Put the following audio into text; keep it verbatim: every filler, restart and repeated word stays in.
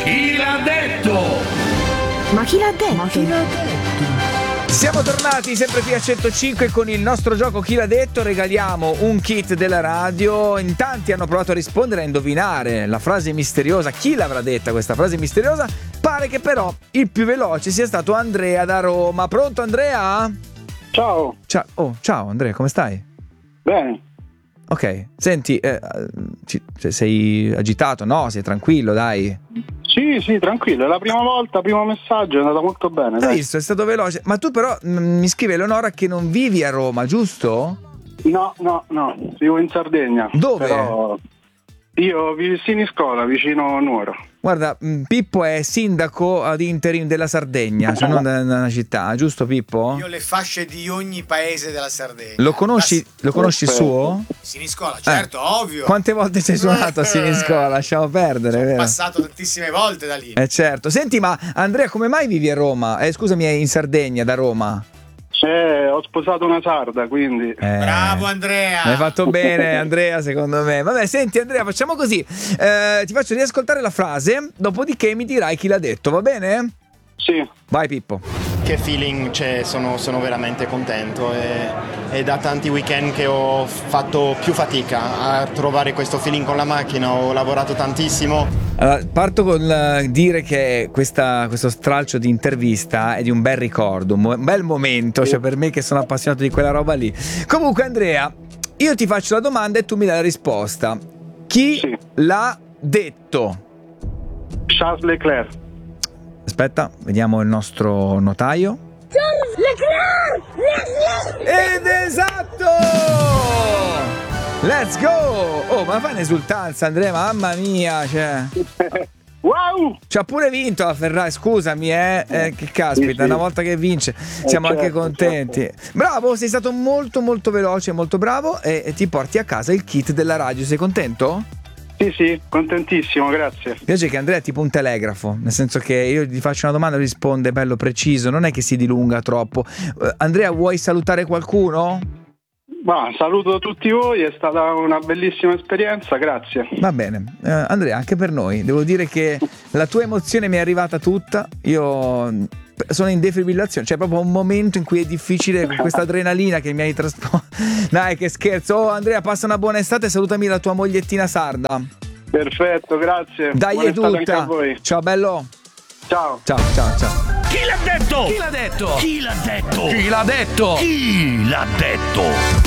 Chi l'ha detto? Ma chi l'ha detto? Ma chi l'ha detto? Siamo tornati sempre qui a centocinque con il nostro gioco Chi l'ha detto. Regaliamo un kit della radio. In tanti hanno provato a rispondere, a indovinare la frase misteriosa. Chi l'avrà detta questa frase misteriosa? Pare che però il più veloce sia stato Andrea da Roma. Pronto Andrea? Ciao. Ciao, oh, ciao Andrea, come stai? Bene. Ok, senti, eh, ci, cioè, sei agitato? No, sei tranquillo, dai. Sì, sì, tranquillo, è la prima volta, primo messaggio, è andata molto bene. Hai visto, è stato veloce. Ma tu però m- mi scrive Eleonora che non vivi a Roma, giusto? No, no, no, vivo in Sardegna. Dove? Però io vivo in Siniscola, vicino a Nuoro. Guarda, Pippo è sindaco ad interim della Sardegna, cioè non da una città, giusto Pippo? Io ho le fasce di ogni paese della Sardegna. Lo conosci, lo conosci il suo? Siniscola, certo, eh. ovvio. Quante volte sei suonato a Siniscola? Lasciamo perdere, Sono vero? passato tantissime volte da lì. Eh certo. Senti, ma Andrea, come mai vivi a Roma? Eh, scusami, è in Sardegna, da Roma? Eh, ho sposato una sarda, quindi eh, bravo Andrea, hai fatto bene Andrea, secondo me. Vabbè, senti Andrea, facciamo così, eh, ti faccio riascoltare la frase, dopodiché mi dirai chi l'ha detto, va bene? Sì. Vai Pippo. Che feeling c'è, sono, sono veramente contento e, e da tanti weekend che ho fatto più fatica a trovare questo feeling con la macchina, ho lavorato tantissimo. Allora, parto con uh, dire che questa, questo stralcio di intervista è di un bel ricordo, un, mo- un bel momento, cioè per me che sono appassionato di quella roba lì. Comunque Andrea, io ti faccio la domanda e tu mi dai la risposta. Chi sì. l'ha detto? Charles Leclerc. Aspetta, vediamo il nostro notaio. Charles Leclerc! Ed esatto! Let's go! Oh, ma fai un'esultanza, Andrea, mamma mia, cioè. Wow! Ci ha pure vinto la Ferrari, scusami, eh, eh che caspita, sì, sì. Una volta che vince siamo eh certo, anche contenti. Certo. Bravo, sei stato molto molto veloce, molto bravo e, e ti porti a casa il kit della radio, sei contento? Sì, sì, contentissimo, grazie. Mi piace che Andrea è tipo un telegrafo, nel senso che io gli faccio una domanda e risponde bello preciso, non è che si dilunga troppo. Uh, Andrea, vuoi salutare qualcuno? Ma saluto tutti voi, è stata una bellissima esperienza, grazie. Va bene, uh, Andrea, anche per noi, devo dire che la tua emozione mi è arrivata tutta, io sono in defibrillazione, c'è proprio un momento in cui è difficile con questa adrenalina che mi hai trasportato. Dai, che scherzo. Oh Andrea, passa una buona estate e salutami la tua mogliettina sarda. Perfetto, grazie. Dai, buona è tutta. Anche a voi. Ciao bello. Ciao. Ciao, ciao, ciao. Chi l'ha detto? Chi l'ha detto? Chi l'ha detto? Chi l'ha detto? Chi l'ha detto?